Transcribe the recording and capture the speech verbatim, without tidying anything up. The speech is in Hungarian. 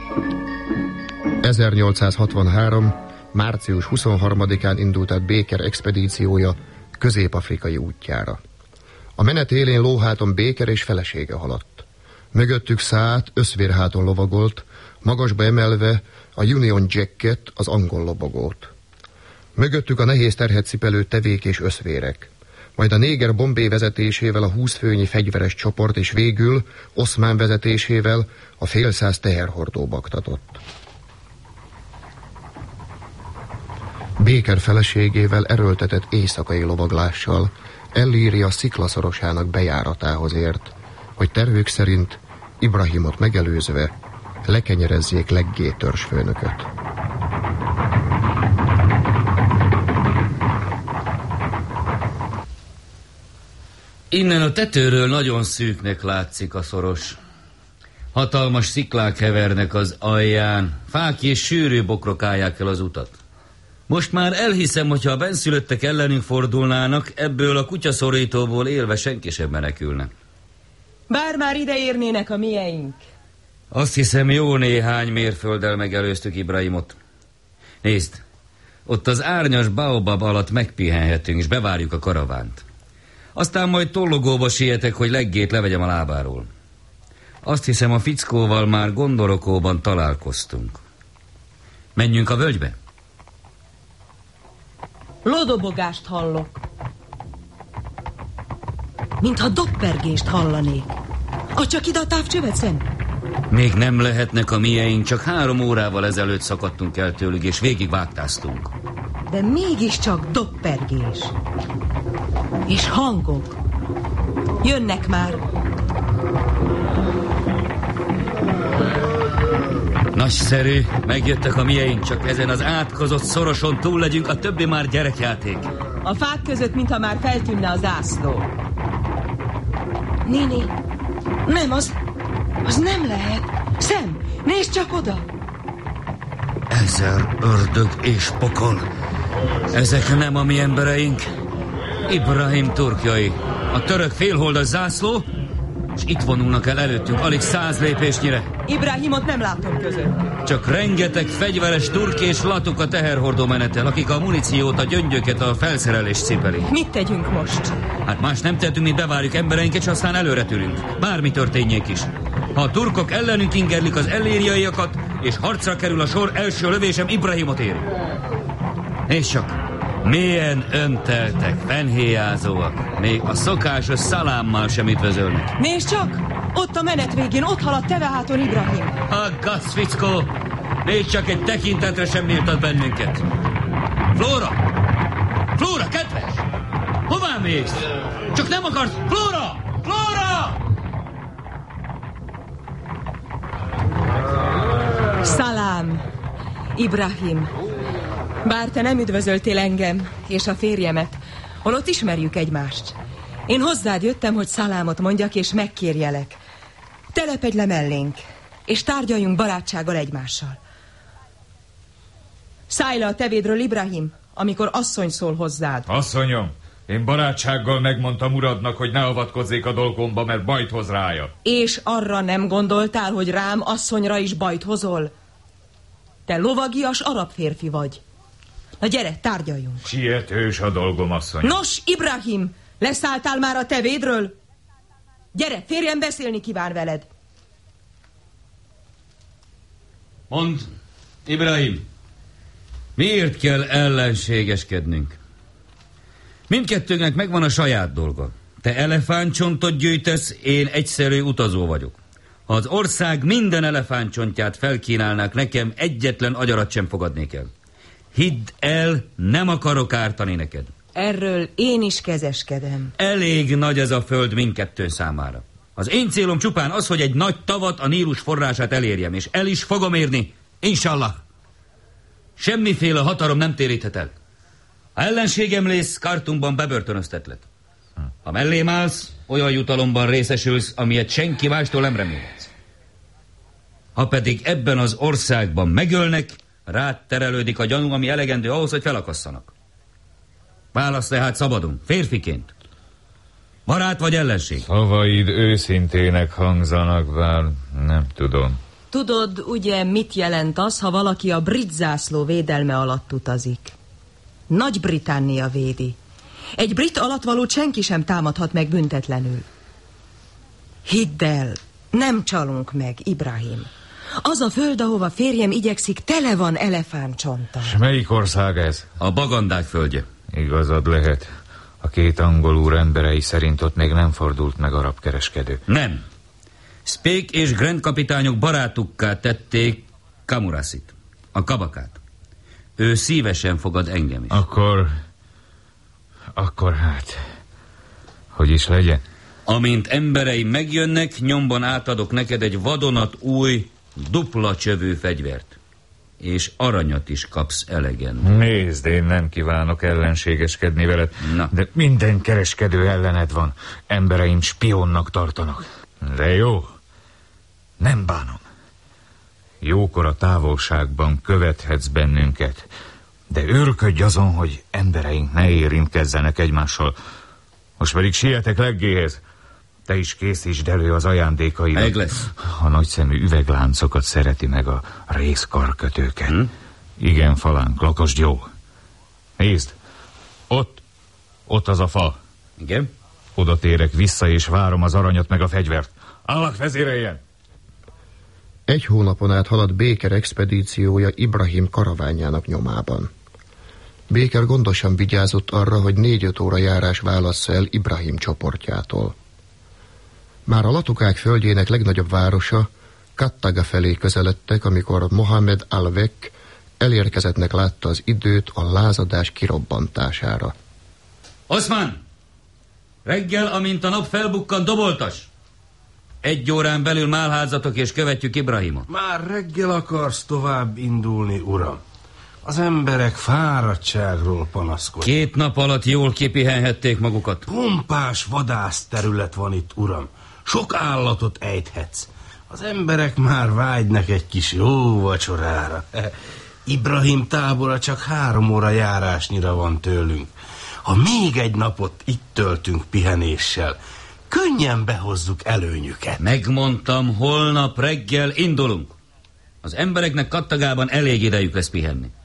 ezernyolcszázhatvanhárom. március huszonharmadikán indult át Béker expedíciója közép-afrikai útjára. A menet élén lóháton Béker és felesége haladt. Mögöttük szállt, összvérháton lovagolt, magasba emelve a Union Jacket, az angol lobogót. Mögöttük a nehéz terhet cipelő tevék és összvérek. Majd a néger Bombay vezetésével a húszfőnyi fegyveres csoport, és végül Oszmán vezetésével a félszáz teherhordó baktatott. Béker feleségével erőltetett éjszakai lovaglással Ellíria sziklaszorosának bejáratához ért, hogy tervük szerint Ibrahimot megelőzve lekenyerezzék Leggé törzsfőnököt. Innen a tetőről nagyon szűknek látszik a szoros. Hatalmas sziklák hevernek az alján, fák és sűrű bokrok állják el az utat. Most már elhiszem, hogyha a benszülöttek ellenünk fordulnának, ebből a kutyaszorítóból élve senki sem menekülne. Bár már ide érnének a mieink. Azt hiszem, jó néhány mérfölddel megelőztük Ibrahimot. Nézd, ott az árnyas baobab alatt megpihenhetünk, és bevárjuk a karavánt. Aztán majd tollogóba sietek, hogy Leggét levegyem a lábáról. Azt hiszem, a fickóval már Gondorokóban találkoztunk. Menjünk a völgybe? Lodobogást hallok. Mintha doppergést hallanék. Adj csak ide a távcsövet, Sam. Még nem lehetnek a mieink, csak három órával ezelőtt szakadtunk el tőlük, és végig vágtáztunk. De mégiscsak doppergés. És hangok. Jönnek már. Nagyszerű, megjöttek a mieink, csak ezen az átkozott szoroson túl legyünk, a többi már gyerekjáték. A fák között, mintha már feltűnne a zászló. Néni, nem, az, az nem lehet. Sam, nézd csak oda. Ezer ördög és pokol. Ezek nem a mi embereink. Ibrahim turkjai. A török félholdas zászló, és itt vonulnak el előttünk, alig száz lépésnyire. Ibrahimot nem látom között. Csak rengeteg fegyveres turk és latuk a teherhordó menetel, akik a muníciót, a gyöngyöket, a felszerelést cipeli. Mit tegyünk most? Hát más nem tettünk, mint bevárjuk embereinket, és aztán előre tűrünk. Bármi történjék is. Ha a turkok ellenünk ingerlik az ellériaiakat, és harcra kerül a sor, első lövésem Ibrahimot éri. És csak milyen önteltek, fenhéjázóak. Még a szokásos szalámmal sem üdvözölnek. Nézd csak! Ott a menet végén, ott halad teveháton Ibrahim. A gazfickó! Nézd csak, egy tekintetre sem méltat bennünket. Flóra! Flóra, kedves! Hová mész? Csak nem akarsz... Flóra! Flóra! Szalám, Ibrahim. Bár te nem üdvözöltél engem és a férjemet, holott ismerjük egymást. Én hozzád jöttem, hogy szalámot mondjak és megkérjelek. Telepedj le mellénk, és tárgyaljunk barátsággal egymással. Szállj le a tevédről, Ibrahim, amikor asszony szól hozzád. Asszonyom, én barátsággal megmondtam uradnak, hogy ne avatkozzék a dolgomba, mert bajt hoz rája. És arra nem gondoltál, hogy rám, asszonyra is bajt hozol? Te lovagias arab férfi vagy. Na gyere, tárgyaljunk. Sietős a dolgom, asszony. Nos, Ibrahim, leszálltál már a tevédről? Gyere, férjem beszélni kíván veled. Mondd, Ibrahim, miért kell ellenségeskednünk? Mindkettőnknek megvan a saját dolga. Te elefántcsontot gyűjtesz, én egyszerű utazó vagyok. Ha az ország minden elefántcsontját felkínálnák nekem, egyetlen agyarat sem fogadnék el. Hidd el, nem akarok ártani neked. Erről én is kezeskedem. Elég nagy ez a föld mindkettő számára. Az én célom csupán az, hogy egy nagy tavat, a Nílus forrását elérjem, és el is fogom érni, inshallah. Semmiféle hatalom nem téríthet el. Ha ellenségem lész, Kartumban bebörtönöztetlek. Ha mellém állsz, olyan jutalomban részesülsz, amilyet senki mástól nem remélhetsz. Ha pedig ebben az országban megölnek, rád terelődik a gyanú, ami elegendő ahhoz, hogy felakasszanak. Válasz tehát szabadon, férfiként. Barát vagy ellenség? Szavaid őszintének hangzanak, bár nem tudom. Tudod, ugye mit jelent az, ha valaki a brit zászló védelme alatt utazik? Nagy-Britannia védi. Egy brit alattvalót senki sem támadhat meg büntetlenül. Hidd el, nem csalunk meg, Ibrahim. Az a föld, ahova férjem igyekszik, tele van elefántcsonttal. És melyik ország ez? A Bagandák földje. Igazad lehet. A két angol úr emberei szerint ott még nem fordult meg arab kereskedő. Nem. Speke és Grant kapitányok barátukká tették Kamurasit, a kabakát. Ő szívesen fogad engem is. Akkor... Akkor hát... Hogy is legyen? Amint embereim megjönnek, nyomban átadok neked egy vadonat új, dupla csövű fegyvert. És aranyat is kapsz elegen. Nézd, én nem kívánok ellenségeskedni veled, Na. de minden kereskedő ellened van. Embereim spionnak tartanak. De jó, nem bánom. Jókor a távolságban követhetsz bennünket, de őrködj azon, hogy embereink ne érintkezzenek egymással. Most pedig sietek leggéhez. Te is készítsd elő az ajándékaidat. Meg lesz. A nagyszemű üvegláncokat szereti meg a rézkarkötőket. Hm? Igen, falánk, lakasd jó. Nézd, ott, ott az a fa. Igen? Oda térek vissza, és várom az aranyat meg a fegyvert. Állak, vezéreljen! Egy hónapon át halad Baker expedíciója Ibrahim karavánjának nyomában. Baker gondosan vigyázott arra, hogy négy-öt óra járás válassza el Ibrahim csoportjától. Már a latukák földjének legnagyobb városa, Kattaga felé közeledtek, amikor Mohamed al-Vek elérkezettnek látta az időt a lázadás kirobbantására. Oszmán! Reggel, amint a nap felbukkan, doboltas! Egy órán belül málházatok és követjük Ibrahimot. Már reggel akarsz tovább indulni, uram? Az emberek fáradtságról panaszkodnak. Két nap alatt jól kipihenhették magukat. Pompás vadászterület van itt, uram. Sok állatot ejthetsz. Az emberek már vágynak egy kis jó vacsorára. Ibrahim tábora csak három óra járásnyira van tőlünk. Ha még egy napot itt töltünk pihenéssel, könnyen behozzuk előnyüket. Megmondtam, holnap reggel indulunk. Az embereknek Kattagában elég idejük lesz pihenni.